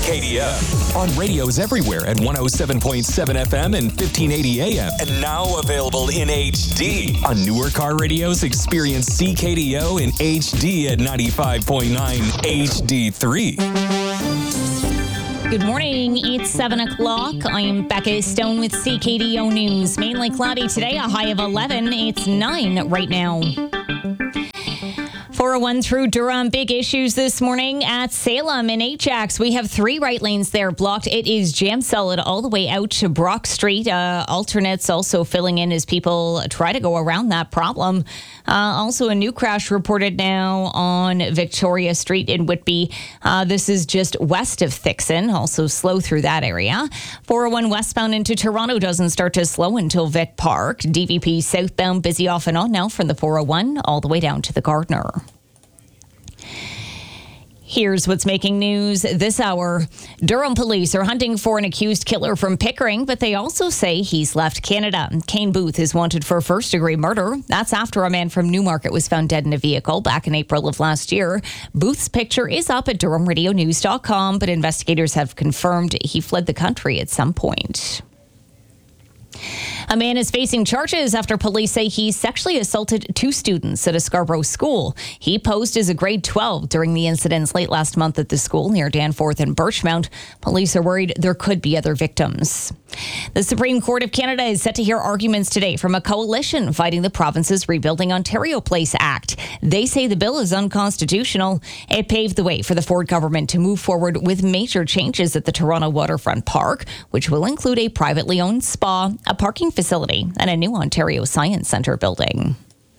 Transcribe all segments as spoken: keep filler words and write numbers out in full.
K D F. On radios everywhere at one oh seven point seven F M and fifteen eighty A M. And now available in H D. On newer car radios, experience C K D O in H D at ninety-five point nine H D three. Good morning. It's seven o'clock. I'm Becca Stone with C K D O News. Mainly cloudy today, a high of eleven. It's nine right now. four oh one through Durham. Big issues this morning at Salem in Ajax. We have three right lanes there blocked. It is jam solid all the way out to Brock Street. Uh, alternates also filling in as people try to go around that problem. Uh, also, a new crash reported now on Victoria Street in Whitby. Uh, this is just west of Thixon, also slow through that area. four oh one westbound into Toronto doesn't start to slow until Vic Park. D V P southbound busy off and on now from the four oh one all the way down to the Gardner. Here's what's making news this hour. Durham police are hunting for an accused killer from Pickering, but they also say he's left Canada. Kane Booth is wanted for first-degree murder. That's after a man from Newmarket was found dead in a vehicle back in April of last year. Booth's picture is up at durham radio news dot com, but investigators have confirmed he fled the country at some point. A man is facing charges after police say he sexually assaulted two students at a Scarborough school. He posed as a grade twelve during the incidents late last month at the school near Danforth and Birchmount. Police are worried there could be other victims. The Supreme Court of Canada is set to hear arguments today from a coalition fighting the province's Rebuilding Ontario Place Act. They say the bill is unconstitutional. It paved the way for the Ford government to move forward with major changes at the Toronto Waterfront Park, which will include a privately owned spa, a parking facility, and a new Ontario Science Centre building.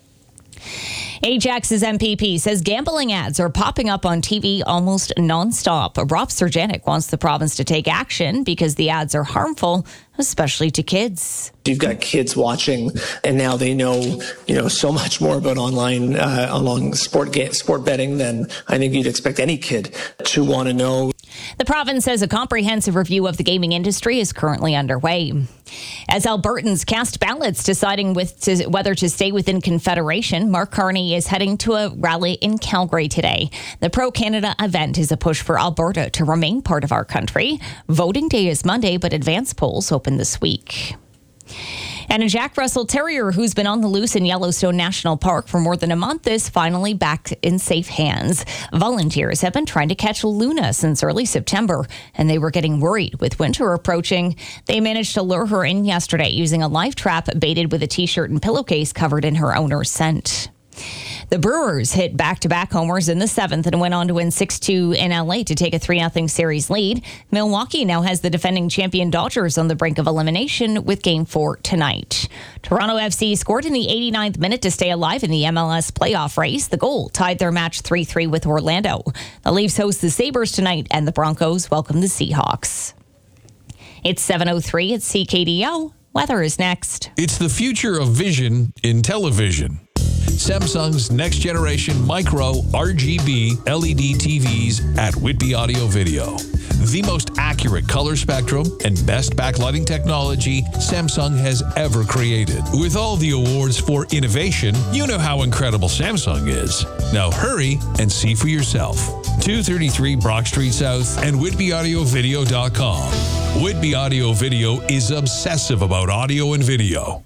Ajax's M P P says gambling ads are popping up on T V almost nonstop. Rob Serjanik wants the province to take action because the ads are harmful, especially to kids. You've got kids watching, and now they know, you know, so much more about online, uh, along sport ga- sport betting than I think you'd expect any kid to want to know. The province says a comprehensive review of the gaming industry is currently underway. As Albertans cast ballots deciding with to, whether to stay within Confederation, Mark Carney is heading to a rally in Calgary today. The Pro-Canada event is a push for Alberta to remain part of our country. Voting day is Monday, but advance polls open this week. And a Jack Russell Terrier who's been on the loose in Yellowstone National Park for more than a month is finally back in safe hands. Volunteers have been trying to catch Luna since early September, and they were getting worried with winter approaching. They managed to lure her in yesterday using a live trap baited with a T-shirt and pillowcase covered in her owner's scent. The Brewers hit back-to-back homers in the seventh and went on to win six two in L A to take a three nothing series lead. Milwaukee now has the defending champion Dodgers on the brink of elimination with Game four tonight. Toronto F C scored in the eighty-ninth minute to stay alive in the M L S playoff race. The goal tied their match three three with Orlando. The Leafs host the Sabres tonight, and the Broncos welcome the Seahawks. It's seven oh three at C K D O. Weather is next. It's the future of vision in television. Samsung's next generation micro R G B L E D T Vs at Whitby Audio Video. The most accurate color spectrum and best backlighting technology Samsung has ever created. With all the awards for innovation, you know how incredible Samsung is. Now hurry and see for yourself. two thirty-three Brock Street South and whitby audio video dot com. Whitby Audio Video is obsessive about audio and video.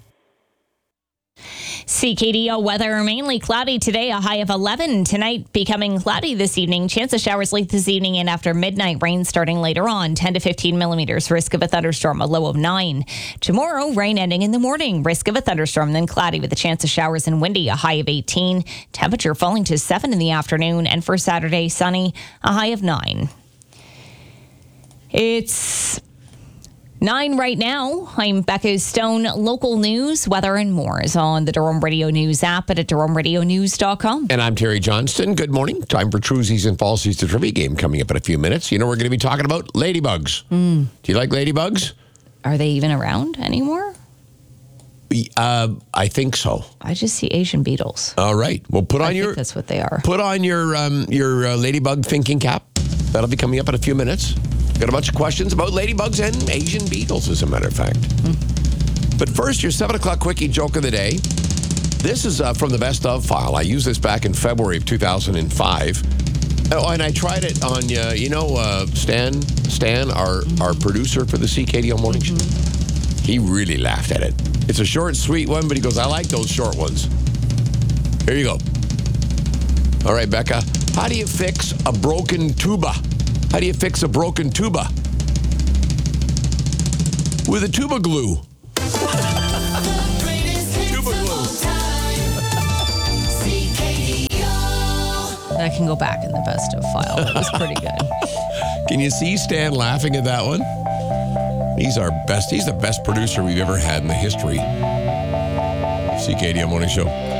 C K D O weather, mainly cloudy today, a high of eleven. Tonight, becoming cloudy this evening. Chance of showers late this evening and after midnight. Rain starting later on, ten to fifteen millimeters. Risk of a thunderstorm, a low of nine. Tomorrow, rain ending in the morning. Risk of a thunderstorm, then cloudy with a chance of showers and windy, a high of eighteen. Temperature falling to seven in the afternoon. And for Saturday, sunny, a high of nine. It's Nine right now. I'm Becca Stone. Local news, weather, and more is on the Durham Radio News app and at durham radio news dot com. And I'm Terry Johnston. Good morning. Time for Truesies and Falsies, the trivia game coming up in a few minutes. You know, we're going to be talking about ladybugs. Mm. Do you like ladybugs? Are they even around anymore? Uh, I think so. I just see Asian beetles. All right. Well, put on I your. think that's what they are. Put on your um, your uh, ladybug thinking cap. That'll be coming up in a few minutes. Got a bunch of questions about ladybugs and Asian beetles, as a matter of fact. Mm. But first, your seven o'clock quickie joke of the day. This is uh, from the Best Of file. I used this back in February of two thousand five. Oh, and I tried it on, uh, you know, uh, Stan, Stan, our, mm-hmm. our producer for the C K D O Morning mm-hmm. Show. He really laughed at it. It's a short, sweet one, but he goes, I like those short ones. Here you go. All right, Becca. How do you fix a broken tuba? How do you fix a broken tuba? With a tuba glue. Tuba glue. I can go back in the best of file. It was pretty good. Can you see Stan laughing at that one? He's our best. He's the best producer we've ever had in the history of C K D O Morning Show.